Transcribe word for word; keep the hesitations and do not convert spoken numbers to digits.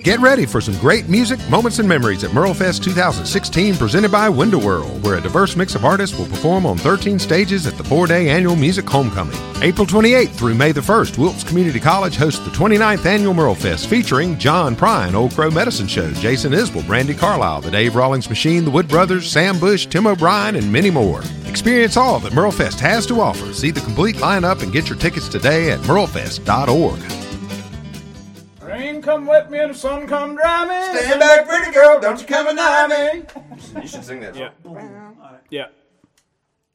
Get ready for some great music, moments, and memories at MerleFest twenty sixteen presented by Window World, where a diverse mix of artists will perform on thirteen stages at the four-day annual Music Homecoming. April twenty-eighth through May the first, Wilkes Community College hosts the twenty-ninth Annual MerleFest featuring John Prine, Old Crow Medicine Show, Jason Isbell, Brandy Carlisle, the Dave Rawlings Machine, the Wood Brothers, Sam Bush, Tim O'Brien, and many more. Experience all that MerleFest has to offer. See the complete lineup and get your tickets today at merle fest dot org. Rain come wet me and the sun come dry me. Stand back, pretty girl, don't you come and nigh me. You should sing that song. Yeah. Yeah.